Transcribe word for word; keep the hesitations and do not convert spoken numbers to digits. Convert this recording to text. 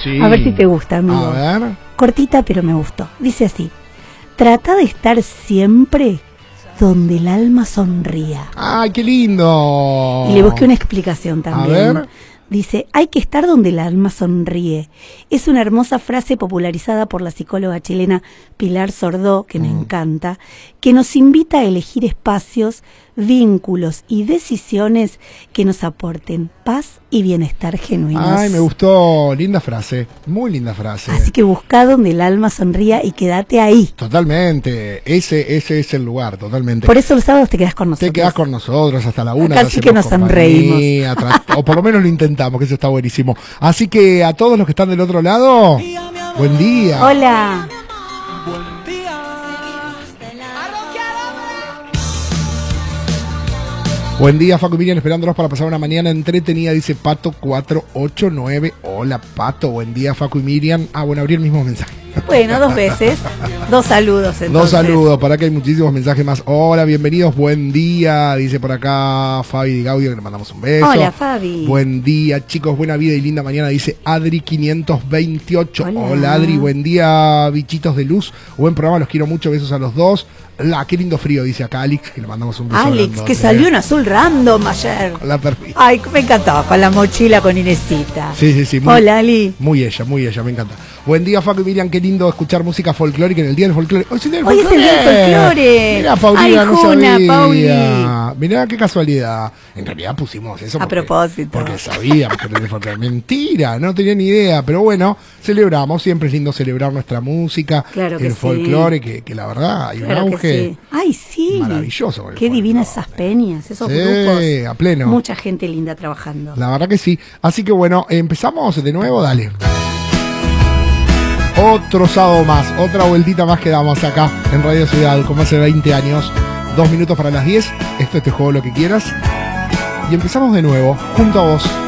Sí. A ver si te gusta, amigo. A ver. Cortita, pero me gustó. Dice así: trata de estar siempre donde el alma sonría. ¡Ay, qué lindo! Y le busqué una explicación también. A ver. Dice, hay que estar donde el alma sonríe. Es una hermosa frase popularizada por la psicóloga chilena Pilar Sordó, que me mm. encanta, que nos invita a elegir espacios, vínculos y decisiones que nos aporten paz y bienestar genuinos. Ay, me gustó. Linda frase. Muy linda frase. Así que busca donde el alma sonría y quédate ahí. Totalmente. Ese, ese es el lugar, totalmente. Por eso los sábados te quedás con nosotros. Te quedás con nosotros hasta la una. Casi que nos sonreímos. O por lo menos lo intentamos, que eso está buenísimo. Así que a todos los que están del otro lado, buen día. Hola. Buen día, Facu y Miriam, esperándolos para pasar una mañana entretenida, dice Pato cuatro ocho nueve. Hola, Pato, buen día, Facu y Miriam. Ah, bueno, abrí el mismo mensaje. Bueno, dos veces. Dos saludos, entonces. Dos saludos, para que hay muchísimos mensajes más. Hola, bienvenidos, buen día, dice por acá Fabi Di Gaudio, que le mandamos un beso. Hola, Fabi. Buen día, chicos, buena vida y linda mañana, dice Adri quinientos veintiocho. Hola. Hola, Adri, buen día, bichitos de luz. Buen programa, los quiero mucho, besos a los dos. La, qué lindo frío, dice acá Alex, que le mandamos un beso. Alex, grandote. que salió en azul random ayer. La perfil. Ay, me encantaba, con la mochila con Inesita. Sí, sí, sí. Muy, Hola, Ali. Muy ella, muy ella, me encanta. Buen día, Facu y Miriam, qué lindo escuchar música folclórica en el Día del Folclore. Hoy es el Día del Hoy Folclore. es el Día del Folclore. Mirá, Paulina, Ay, no Juna, sabía. Pauli. Mirá, qué casualidad. En realidad pusimos eso A porque, propósito. porque sabíamos que era el folclore. Mentira, no tenía ni idea. Pero bueno, celebramos. Siempre es lindo celebrar nuestra música. Claro que el sí. folclore, que, que la verdad hay Claro un que auge sí. Ay, sí. maravilloso. Con el Qué folclore. divinas esas peñas, esos Sí, grupos. a pleno. Mucha gente linda trabajando. La verdad que sí. Así que bueno, empezamos de nuevo, dale. Otro sábado más, otra vueltita más que damos acá en Radio Ciudad, como hace veinte años. Dos minutos para las diez. Esto es Te Juego Lo Que Quieras. Y empezamos de nuevo, junto a vos.